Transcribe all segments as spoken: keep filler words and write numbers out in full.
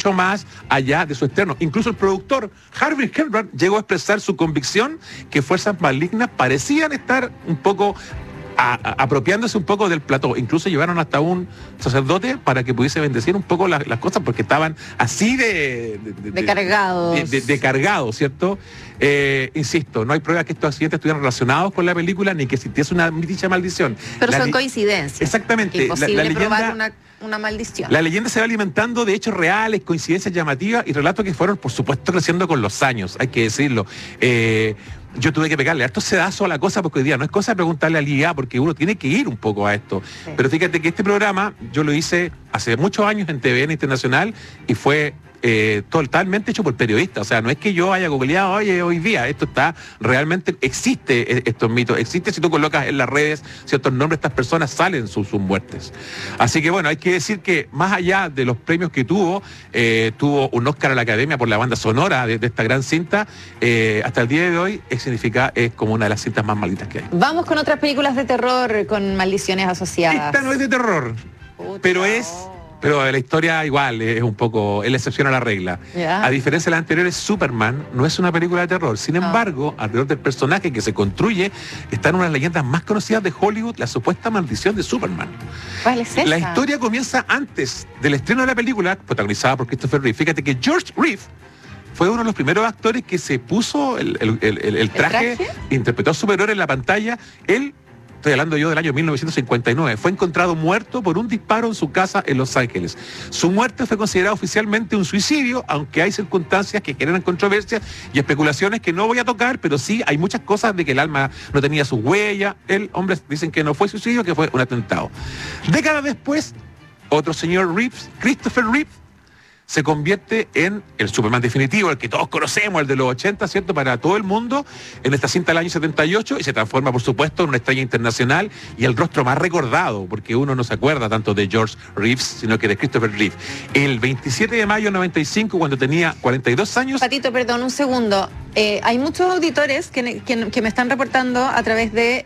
mucho más allá de su estreno. Incluso el productor Harvey Keitel llegó a expresar su convicción que fuerzas malignas parecían estar un poco A, a, apropiándose un poco del plató. Incluso llevaron hasta un sacerdote para que pudiese bendecir un poco la, las cosas, porque estaban así de... De, de, de cargados. De, de, de cargados, ¿cierto? Eh, insisto, no hay pruebas que estos accidentes estuvieran relacionados con la película, ni que existiese una dicha maldición. Pero la son li- coincidencias. Exactamente. Imposible la, la leyenda, probar una, una maldición. La leyenda se va alimentando de hechos reales, coincidencias llamativas y relatos que fueron, por supuesto, creciendo con los años, hay que decirlo. Eh, Yo tuve que pegarle harto sedazo a la cosa, porque hoy día no es cosa de preguntarle al I A, porque uno tiene que ir un poco a esto. Sí. Pero fíjate que este programa yo lo hice hace muchos años en T V N Internacional y fue eh, totalmente hecho por periodistas. O sea, no es que yo haya googleado, oye, hoy día, esto está, realmente existe estos mitos, existe si tú colocas en las redes ciertos nombres, estas personas salen sus, sus muertes. Así que bueno, hay que decir que más allá de los premios que tuvo, eh, tuvo un Oscar a la Academia por la banda sonora de, de esta gran cinta, eh, hasta el día de hoy es, significa, es como una de las cintas más malditas que hay. Vamos con otras películas de terror con maldiciones asociadas. Esta no es de terror, Pucha. pero es... Pero la historia igual es un poco, es la excepción a la regla. Yeah. A diferencia de las anteriores, Superman no es una película de terror. Sin embargo, oh. alrededor del personaje que se construye, están unas leyendas más conocidas de Hollywood, la supuesta maldición de Superman. ¿Cuál es esa? La historia comienza antes del estreno de la película, protagonizada por Christopher Reeve. Fíjate que George Reeve fue uno de los primeros actores que se puso el, el, el, el, el, traje, ¿El traje, interpretó a Superhéroe en la pantalla. Él, estoy hablando yo del año mil novecientos cincuenta y nueve, fue encontrado muerto por un disparo en su casa en Los Ángeles. Su muerte fue considerada oficialmente un suicidio, aunque hay circunstancias que generan controversias y especulaciones que no voy a tocar, pero sí hay muchas cosas de que el alma no tenía su huella. El hombre dicen que no fue suicidio, que fue un atentado. Décadas después, otro señor Reeves, Christopher Reeve, se convierte en el Superman definitivo, el que todos conocemos, el de los ochenta, ¿cierto? Para todo el mundo, en esta cinta del año setenta y ocho, y se transforma, por supuesto, en una estrella internacional y el rostro más recordado, porque uno no se acuerda tanto de George Reeves, sino que de Christopher Reeve. El veintisiete de mayo de noventa y cinco, cuando tenía cuarenta y dos años... Patito, perdón, un segundo. Eh, hay muchos auditores que, que, que me están reportando a través de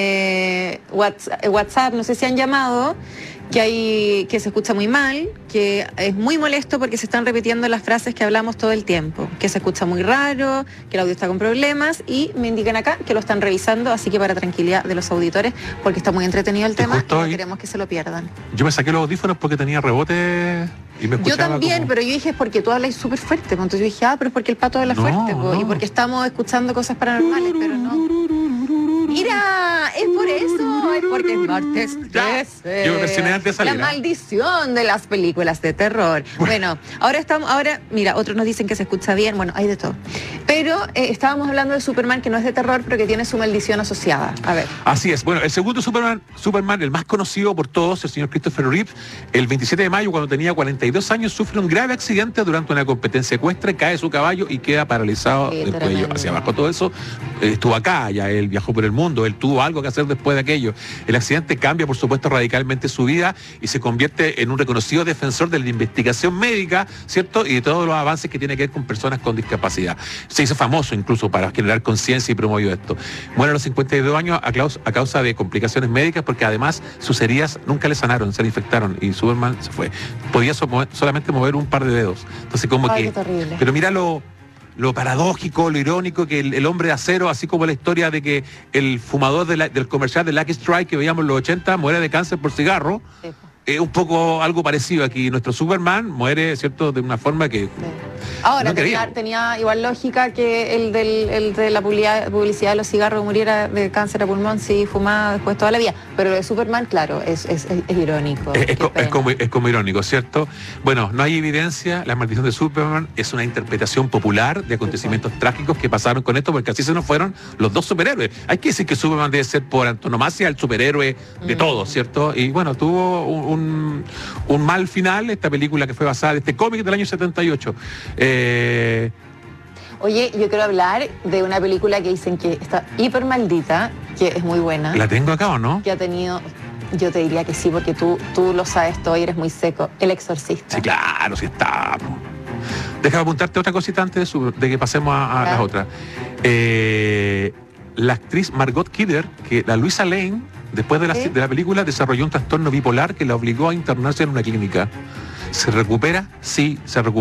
eh, WhatsApp, no sé si han llamado, que hay que se escucha muy mal, que es muy molesto porque se están repitiendo las frases que hablamos todo el tiempo, que se escucha muy raro, que el audio está con problemas, y me indican acá que lo están revisando, así que para tranquilidad de los auditores, porque está muy entretenido el tema y no queremos que se lo pierdan. Yo me saqué los audífonos porque tenía rebote y me escuchaba. Yo también, como... pero yo dije, es porque tú hablas súper fuerte, entonces yo dije, ah, pero es porque el Pato habla no, fuerte, no. y porque estamos escuchando cosas paranormales, pero no. Mira, es por eso, es porque es martes trece. Yo me mencioné antes de salir. La maldición de las películas de terror. Bueno, ahora estamos, ahora, mira, otros nos dicen que se escucha bien, bueno, hay de todo. Pero eh, estábamos hablando de Superman, que no es de terror, pero que tiene su maldición asociada. A ver. Así es. Bueno, el segundo Superman, Superman, el más conocido por todos, el señor Christopher Reeve, el veintisiete de mayo, cuando tenía cuarenta y dos años, sufre un grave accidente durante una competencia ecuestre, cae de su caballo y queda paralizado sí, del cuello hacia abajo. Todo eso eh, estuvo acá, ya él viajó por el mundo, él tuvo algo que hacer después de aquello. El accidente cambia, por supuesto, radicalmente su vida y se convierte en un reconocido defensor de la investigación médica, ¿cierto? Y de todos los avances que tiene que ver con personas con discapacidad. Se hizo famoso incluso para generar conciencia y promovió esto. Muere a los cincuenta y dos años a causa, a causa de complicaciones médicas, porque además sus heridas nunca le sanaron, se le infectaron y Superman se fue. Podía so solamente mover un par de dedos. Entonces como Ay, que... qué terrible. Pero mira lo... lo paradójico, lo irónico, que el, el hombre de acero, así como la historia de que el fumador de la, del comercial de Lucky Strike que veíamos en los ochenta muere de cáncer por cigarro, sí. Es un poco algo parecido aquí. Nuestro Superman muere, ¿cierto?, de una forma que... Sí. Ahora, no tenía, tenía igual lógica que el, del, el de la publicidad, publicidad de los cigarros muriera de cáncer a pulmón si fumaba después toda la vida. Pero lo de Superman, claro, es, es, es, es irónico. Es, es, es, como, es como irónico, ¿cierto? Bueno, no hay evidencia. La maldición de Superman es una interpretación popular de acontecimientos sí, trágicos que pasaron con esto, porque así se nos fueron los dos superhéroes. Hay que decir que Superman debe ser por antonomasia el superhéroe de mm. todos, ¿cierto? Y bueno, tuvo un, un, un mal final esta película que fue basada en este cómic del año setenta y ocho. Eh... Oye, yo quiero hablar de una película que dicen que está hiper maldita, que es muy buena. ¿La tengo acá o no? Que ha tenido, yo te diría que sí, porque tú, tú lo sabes todo y eres muy seco. El Exorcista. Sí, claro, sí está. Déjame apuntarte otra cosita antes de, su, de que pasemos a, a las otras. Eh, la actriz Margot Kidder, que la Luisa Lane, después de la, ¿sí? de la película, desarrolló un trastorno bipolar que la obligó a internarse en una clínica. ¿Se recupera? Sí, se recupera.